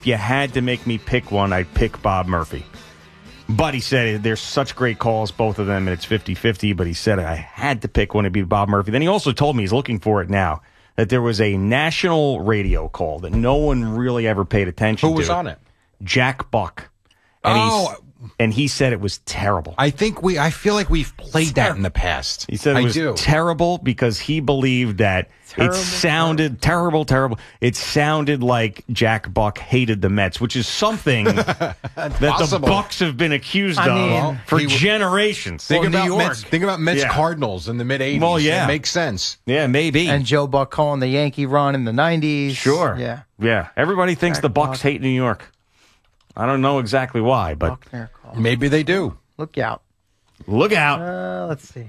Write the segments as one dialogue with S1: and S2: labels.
S1: if you had to make me pick one, I'd pick Bob Murphy. But he said there's such great calls, both of them, and it's 50-50. But he said I had to pick one to be Bob Murphy. Then he also told me he's looking for it now, that there was a national radio call that no one really ever paid attention to.
S2: Who was on it?
S1: Jack Buck. And he said it was terrible.
S2: I feel like we've played that in the past.
S1: He said it was terrible because he believed that it sounded terrible. It sounded like Jack Buck hated the Mets, which is something that the Bucks have been accused of for generations.
S2: Think about Mets Cardinals in the mid-'80s.
S1: Well, yeah.
S2: It makes sense.
S1: Yeah, maybe.
S3: And Joe Buck calling the Yankee run in the 90s.
S1: Sure. Yeah. Everybody thinks the Bucks hate New York. I don't know exactly why, but
S2: maybe they do.
S3: Look out. Let's see.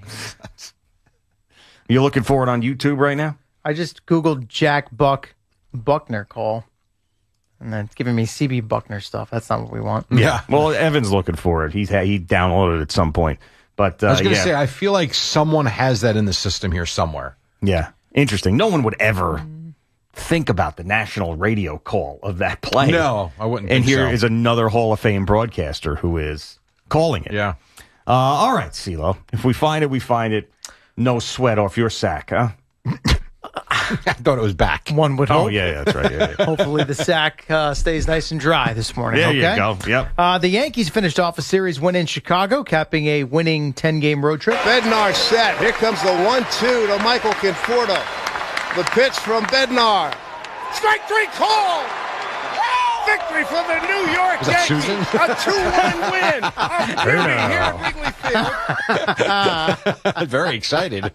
S1: You looking for it on YouTube right now?
S3: I just Googled Jack Buck Buckner call, and then it's giving me CB Buckner stuff. That's not what we want.
S1: Yeah. Well, Evan's looking for it. He downloaded it at some point. But
S2: I was going to say, I feel like someone has that in the system here somewhere.
S1: Yeah. Interesting. No one would ever think about the national radio call of that play.
S2: No, I wouldn't think
S1: And here
S2: so.
S1: is another Hall of Fame broadcaster who is calling it.
S2: Yeah.
S1: All right, CeeLo. If we find it, we find it. No sweat off your sack, huh?
S2: I thought it was back.
S3: One would hope.
S1: Oh, yeah, that's right. Yeah.
S3: Hopefully the sack stays nice and dry this morning.
S1: There
S3: okay?
S1: you go. Yep.
S3: The Yankees finished off a series win in Chicago, capping a winning 10-game road trip.
S4: Bednar set. Here comes the 1-2 to Michael Conforto. The pitch from Bednar. Strike three call. Victory for the New York Yankees. A 2-1 win. A beauty here at Wrigley Field.
S2: Very excited.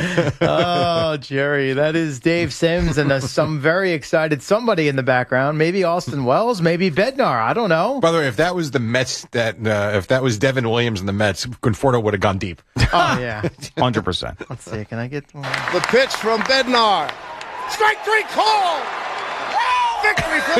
S3: Oh, Jerry, that is Dave Sims and some very excited somebody in the background. Maybe Austin Wells, maybe Bednar. I don't know.
S2: By the way, if that was the Mets, if that was Devin Williams and the Mets, Conforto would have gone deep.
S3: Oh, yeah.
S1: 100%.
S3: Let's see. Can I get one?
S4: The pitch from Bednar. Strike three call. Victory for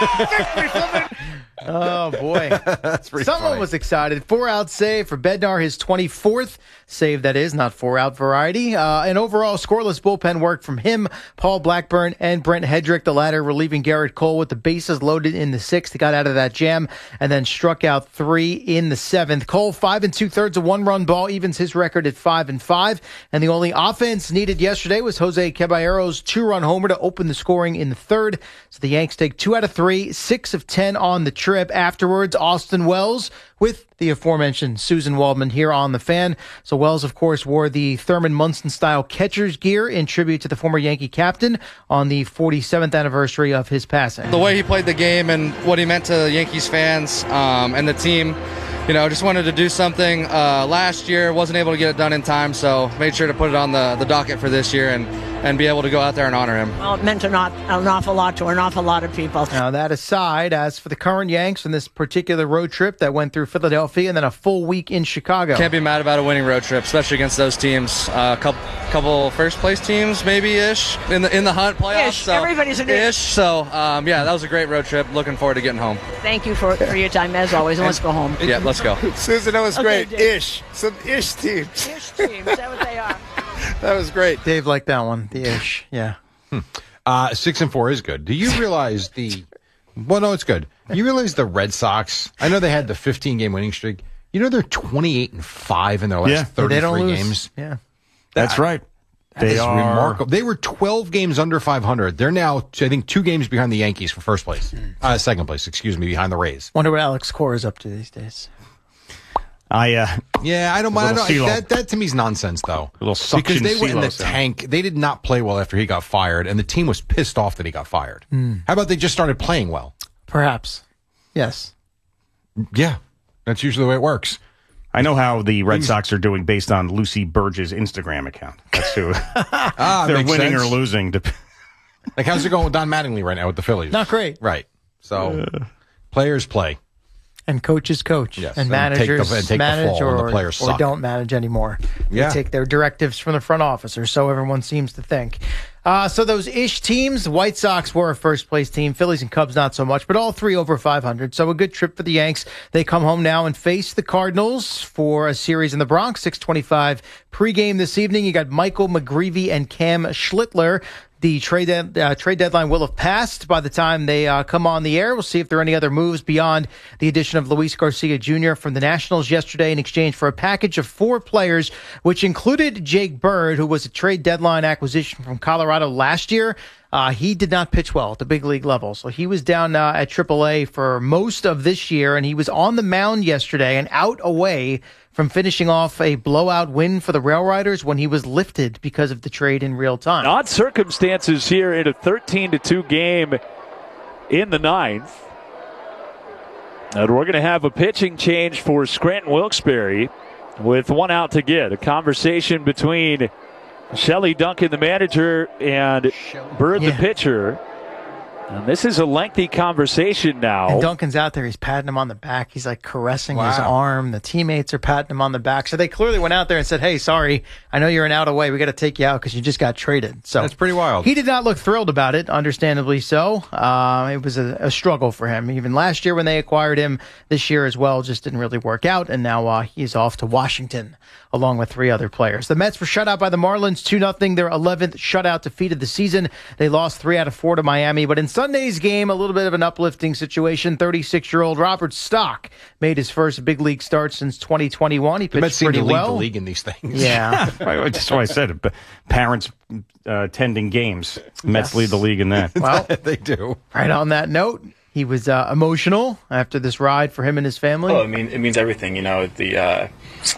S4: the
S3: Oh, boy.
S2: That's pretty
S3: Someone
S2: funny.
S3: was excited. 4-out save for Bednar, his 24th save, that is, not 4-out variety. An overall scoreless bullpen work from him, Paul Blackburn, and Brent Hedrick, the latter relieving Garrett Cole with the bases loaded in the 6th. He got out of that jam and then struck out 3 in the 7th. Cole, 5 2/3, a one-run ball, evens his record at 5-5. And the only offense needed yesterday was Jose Caballero's 2-run homer to open the scoring in the 3rd. So the Yanks take 2 out of 3, 6 of 10 on the trip. Afterwards, Austin Wells with the aforementioned Susan Waldman here on The Fan. So Wells, of course, wore the Thurman Munson-style catcher's gear in tribute to the former Yankee captain on the 47th anniversary of his passing.
S5: The way he played the game and what he meant to Yankees fans and the team, just wanted to do something. Last year, wasn't able to get it done in time, so made sure to put it on the docket for this year and be able to go out there and honor him.
S6: Well, it meant an awful lot to an awful lot of people.
S3: Now, that aside, as for the current Yanks on this particular road trip that went through Philadelphia and then a full week in Chicago.
S5: Can't be mad about a winning road trip, especially against those teams. Couple first-place teams, maybe-ish, in the hunt playoffs.
S6: Ish. Everybody's an ish.
S5: So, that was a great road trip. Looking forward to getting home.
S6: Thank you for your time, as always, and let's go home.
S5: Yeah, let's go.
S4: Susan, that was
S6: Okay,
S4: great.
S6: Dave.
S4: Ish. Some ish teams.
S6: Ish teams, is that what they are?
S4: That was great.
S3: Dave liked that one, the ish. Yeah.
S2: 6-4 is good. Do you realize well, no, it's good. You realize the Red Sox, I know they had the 15-game winning streak. They're 28-5 in their last
S3: They don't
S2: 33
S3: lose.
S2: games.
S3: Yeah.
S1: That's right.
S2: That is remarkable. They were 12 games under 500. They're now, I think, 2 games behind the Yankees for first place. Second place, behind the Rays.
S3: Wonder what Alex Cora is up to these days.
S2: I don't mind.
S1: CeeLo.
S2: That to me is nonsense, though.
S1: A little suction
S2: because they went in the
S1: CeeLo sound.
S2: tank. They did not play well after he got fired, and the team was pissed off that he got fired. How about they just started playing well?
S3: Perhaps. Yes.
S2: Yeah, that's usually the way it works.
S1: I know how the Red Sox are doing based on Lucy Burge's Instagram account. That's who. They're
S2: makes
S1: winning
S2: sense.
S1: or losing.
S2: Like, how's it going with Don Mattingly right now with the Phillies?
S3: Not great.
S2: Right. So, players play.
S3: And coaches coach.
S2: Yes,
S3: and
S2: and take
S3: managers
S2: the
S3: manage
S2: fall when
S3: or,
S2: the players
S3: or
S2: suck.
S3: don't manage anymore.
S2: Yeah.
S3: They take their directives from the front office, or so everyone seems to think. So those ish teams, the White Sox were a first-place team. Phillies and Cubs not so much, but all three over 500. So a good trip for the Yanks. They come home now and face the Cardinals for a series in the Bronx, 6:25 pregame this evening. You got Michael McGreevy and Cam Schlittler. The trade deadline will have passed by the time they come on the air. We'll see if there are any other moves beyond the addition of Luis Garcia Jr. from the Nationals yesterday in exchange for a package of 4 players, which included Jake Bird, who was a trade deadline acquisition from Colorado last year. He did not pitch well at the big league level. So he was down at AAA for most of this year, and he was on the mound yesterday and out away from finishing off a blowout win for the Rail Riders when he was lifted because of the trade in real time.
S7: Odd circumstances here in a 13-2 game in the 9th. And we're going to have a pitching change for Scranton Wilkes-Barre with 1 out to get. A conversation between Shelley Duncan, the manager, and Bird, the pitcher. And this is a lengthy conversation now.
S3: And Duncan's out there. He's patting him on the back. He's like caressing his arm. The teammates are patting him on the back. So they clearly went out there and said, hey, sorry, I know you're an out away. We got to take you out because you just got traded. So
S2: that's pretty wild. He
S3: did not look thrilled about it, understandably so. It was a struggle for him. Even last year when they acquired him, this year as well, just didn't really work out. And now he's off to Washington along with 3 other players. The Mets were shut out by the Marlins 2-0, their 11th shutout defeat of the season. They lost 3 out of 4 to Miami. But in Sunday's game, a little bit of an uplifting situation. 36-year-old Robert Stock made his first big league start since 2021. He pitched
S2: Mets seem
S3: pretty
S2: to lead
S3: well.
S2: the league in these things.
S3: Yeah.
S1: That's why I said it. Parents attending games. Mets lead the league in that.
S3: Well,
S2: they do.
S3: Right on that note, he was emotional after this ride for him and his family.
S8: Oh, it means everything. You know, the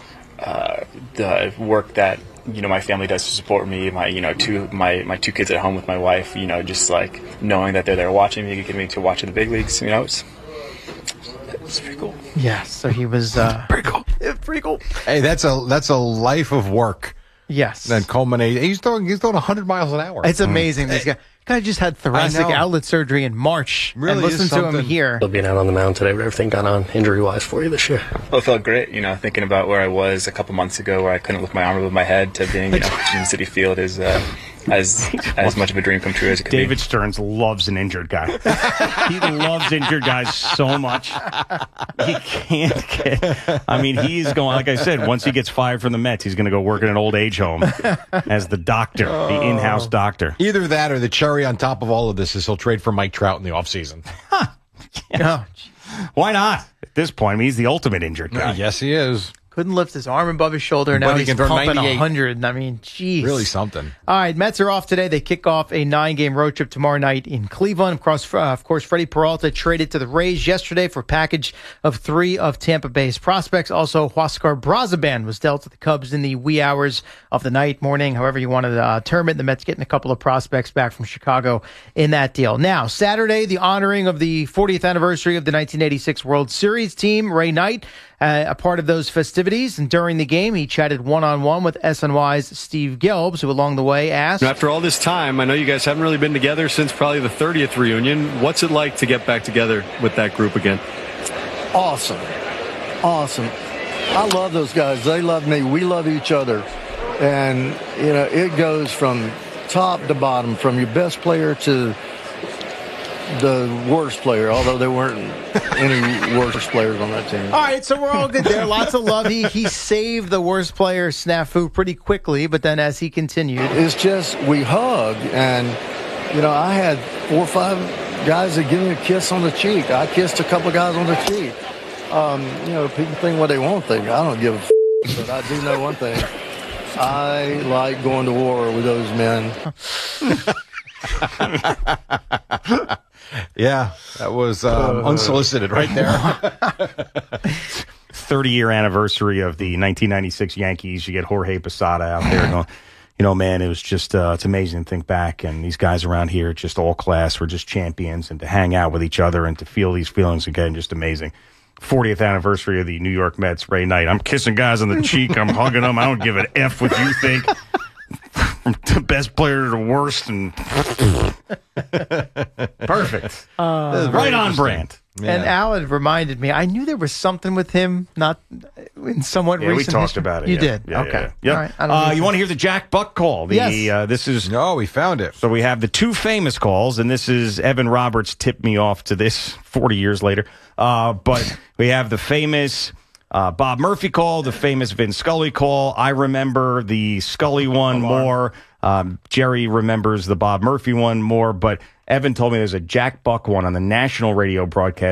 S8: work that my family does to support me. My 2 kids at home with my wife. Just like knowing that they're there watching me, getting me to watch in the big leagues. It's pretty cool.
S3: Yeah. So he was
S1: pretty cool.
S3: Pretty cool.
S2: Hey, that's a life of work.
S3: Yes.
S2: Then culminate. He's throwing 100 miles an hour.
S3: It's amazing. This guy just had thoracic outlet surgery in March.
S2: Really,
S3: and listen to him here.
S9: Being out on the mound today, but everything gone on injury-wise for you this year?
S8: Well, it felt great. Thinking about where I was a couple months ago, where I couldn't lift my arm above my head, to being pitching in Citi Field is as much of a dream come true as it could be.
S1: David Stearns loves an injured guy. He loves injured guys so much. He can't get. He's going, like I said, once he gets fired from the Mets, he's going to go work in an old age home as the doctor, the in-house doctor.
S2: Either that or the cherry on top of all of this is he'll trade for Mike Trout in the offseason.
S3: Oh,
S1: why not? At this point, he's the ultimate injured guy.
S2: Yes, he is.
S3: Couldn't lift his arm above his shoulder. Now he's pumping
S2: 98.
S3: 100. Jeez.
S2: Really something.
S3: All right, Mets are off today. They kick off a 9-game road trip tomorrow night in Cleveland. Of course, Freddie Peralta traded to the Rays yesterday for a package of 3 of Tampa Bay's prospects. Also, Huascar Brazaban was dealt to the Cubs in the wee hours of the night, morning, however you want to term it. The Mets getting a couple of prospects back from Chicago in that deal. Now, Saturday, the honoring of the 40th anniversary of the 1986 World Series team. Ray Knight, a part of those festivities, and during the game, he chatted one-on-one with SNY's Steve Gelbs, who along the way asked,
S10: after all this time, I know you guys haven't really been together since probably the 30th reunion. What's it like to get back together with that group again?
S11: Awesome. I love those guys. They love me. We love each other. And, it goes from top to bottom, from your best player to the worst player, although there weren't any worse players on that team.
S3: All right, so we're all good there. Lots of love. He saved the worst player snafu pretty quickly, but then as he continued,
S11: it's just we hug, and I had 4 or 5 guys that give me a kiss on the cheek. I kissed a couple of guys on the cheek. People think what they want. I don't give a but I do know one thing. I like going to war with those men.
S2: Yeah, that was unsolicited right there.
S1: 30-year anniversary of the 1996 Yankees. You get Jorge Posada out there going, man, it was just, it's amazing to think back. And these guys around here, just all class, were just champions. And to hang out with each other and to feel these feelings again, just amazing. 40th anniversary of the New York Mets, Ray Knight. I'm kissing guys on the cheek. I'm hugging them. I don't give an F what you think. From the best player to the worst, and perfect. Right on brand.
S3: Yeah. And Alan reminded me, I knew there was something with him, not in somewhat recent
S1: we talked
S3: history.
S1: about it.
S3: You
S1: yeah.
S3: did?
S1: Yeah,
S3: okay.
S1: Yeah.
S3: All right.
S1: You want to hear the Jack Buck call?
S3: Yes.
S1: This is...
S2: No, we found it.
S1: So we have the 2 famous calls, and this is Evan Roberts tipped me off to this 40 years later. But we have the famous... Bob Murphy call, the famous Vin Scully call. I remember the Scully one more. Jerry remembers the Bob Murphy one more, but Evan told me there's a Jack Buck one on the national radio broadcast